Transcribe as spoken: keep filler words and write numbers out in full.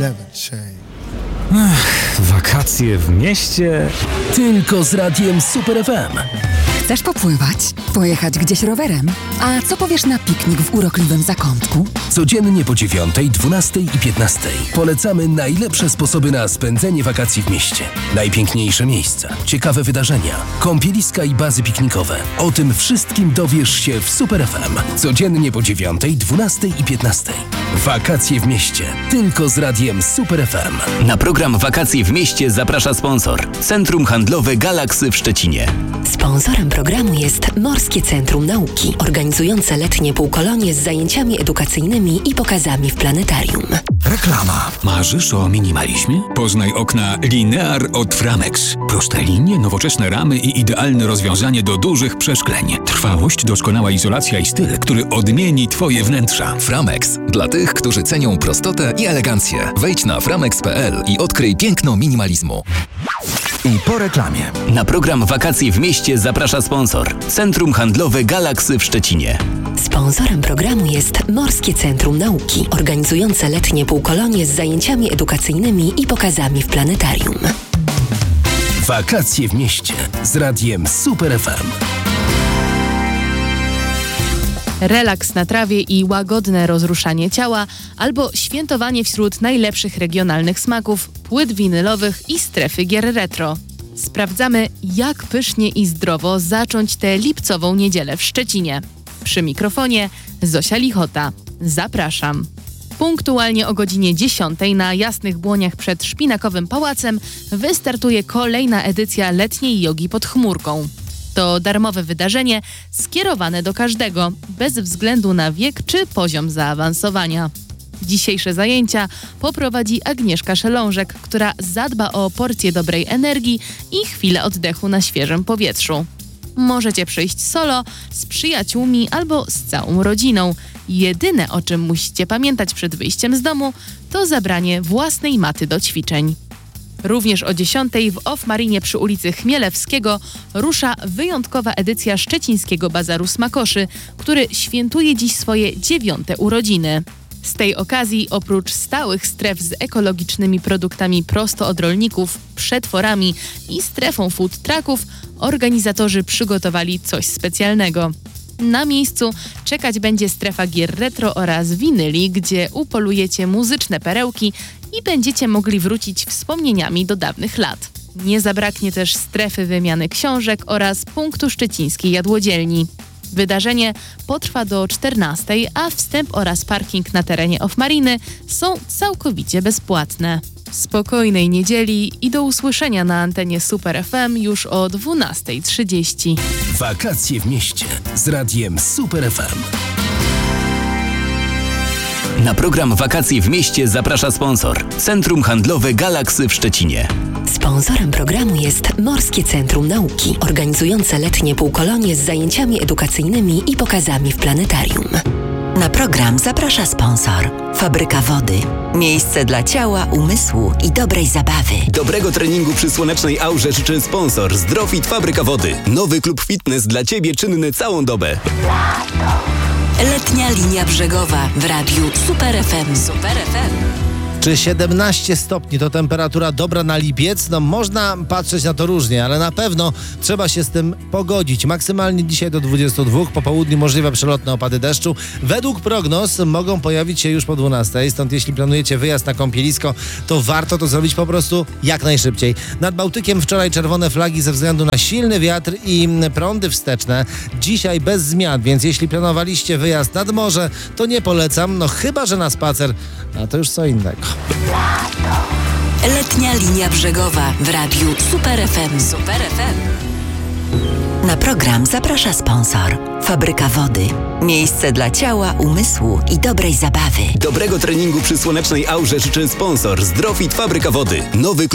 Ech, wakacje w mieście. Tylko z radiem Super F M. Chcesz popływać? Pojechać gdzieś rowerem? A co powiesz na piknik w urokliwym zakątku? Codziennie po dziewiątej, dwunastej i piętnastej polecamy najlepsze sposoby na spędzenie wakacji w mieście. Najpiękniejsze miejsca, ciekawe wydarzenia, kąpieliska i bazy piknikowe. O tym wszystkim dowiesz się w Super F M. Codziennie po dziewiątej, dwunastej i piętnastej. Wakacje w mieście. Tylko z radiem Super F M. Na program Wakacje w mieście zaprasza sponsor. Centrum Handlowe Galaksy w Szczecinie. Sponsorem programu jest Morskie Centrum Nauki, organizujące letnie półkolonie z zajęciami edukacyjnymi i pokazami w planetarium. Reklama. Marzysz o minimalizmie? Poznaj okna Linear od Framex. Proste linie, nowoczesne ramy i idealne rozwiązanie do dużych przeszkleń. Trwałość, doskonała izolacja i styl, który odmieni Twoje wnętrza. Framex. Dla tych, którzy cenią prostotę i elegancję. Wejdź na framex kropka p l i odkryj piękno minimalizmu. I po reklamie. Na program Wakacje w mieście zaprasza sponsor. Centrum Handlowe Galaksy w Szczecinie. Sponsorem programu jest Morskie Centrum Nauki, organizujące letnie półkolonie z zajęciami edukacyjnymi i pokazami w planetarium. Wakacje w mieście z radiem Super F M. Relaks na trawie i łagodne rozruszanie ciała, albo świętowanie wśród najlepszych regionalnych smaków, płyt winylowych i strefy gier retro. Sprawdzamy, jak pysznie i zdrowo zacząć tę lipcową niedzielę w Szczecinie. Przy mikrofonie Zosia Lichota. Zapraszam. Punktualnie o godzinie dziesiątej na Jasnych Błoniach przed Szpinakowym Pałacem wystartuje kolejna edycja letniej jogi pod chmurką. To darmowe wydarzenie skierowane do każdego, bez względu na wiek czy poziom zaawansowania. Dzisiejsze zajęcia poprowadzi Agnieszka Szelążek, która zadba o porcję dobrej energii i chwilę oddechu na świeżym powietrzu. Możecie przyjść solo, z przyjaciółmi albo z całą rodziną. Jedyne, o czym musicie pamiętać przed wyjściem z domu, to zabranie własnej maty do ćwiczeń. Również o dziesiątej w Off-Marinie przy ulicy Chmielewskiego rusza wyjątkowa edycja szczecińskiego Bazaru Smakoszy, który świętuje dziś swoje dziewiąte urodziny. Z tej okazji oprócz stałych stref z ekologicznymi produktami prosto od rolników, przetworami i strefą food trucków, organizatorzy przygotowali coś specjalnego. Na miejscu czekać będzie strefa gier retro oraz winyli, gdzie upolujecie muzyczne perełki i będziecie mogli wrócić wspomnieniami do dawnych lat. Nie zabraknie też strefy wymiany książek oraz punktu szczecińskiej jadłodzielni. Wydarzenie potrwa do czternastej, a wstęp oraz parking na terenie Off-Mariny są całkowicie bezpłatne. Spokojnej niedzieli i do usłyszenia na antenie Super F M już o dwunasta trzydzieści. Wakacje w mieście z radiem Super F M. Na program Wakacje w mieście zaprasza sponsor. Centrum Handlowe Galaksy w Szczecinie. Sponsorem programu jest Morskie Centrum Nauki, organizujące letnie półkolonie z zajęciami edukacyjnymi i pokazami w planetarium. Na program zaprasza sponsor. Fabryka Wody. Miejsce dla ciała, umysłu i dobrej zabawy. Dobrego treningu przy słonecznej aurze życzy sponsor Zdrofit Fabryka Wody. Nowy klub fitness dla Ciebie czynny całą dobę. Letnia linia brzegowa w radiu Super F M. Super F M. Czy siedemnaście stopni to temperatura dobra na lipiec? No można patrzeć na to różnie, ale na pewno trzeba się z tym pogodzić. Maksymalnie dzisiaj do dwudziestu dwóch, po południu możliwe przelotne opady deszczu. Według prognoz mogą pojawić się już po dwunastej, stąd jeśli planujecie wyjazd na kąpielisko, to warto to zrobić po prostu jak najszybciej. Nad Bałtykiem wczoraj czerwone flagi ze względu na silny wiatr i prądy wsteczne. Dzisiaj bez zmian, więc jeśli planowaliście wyjazd nad morze, to nie polecam, no chyba że na spacer, a to już co innego. Letnia linia brzegowa w radiu Super F M. Super F M. Na program zaprasza sponsor. Fabryka Wody. Miejsce dla ciała, umysłu i dobrej zabawy. Dobrego treningu przy słonecznej aurze życzy sponsor Zdrofit Fabryka Wody. Nowy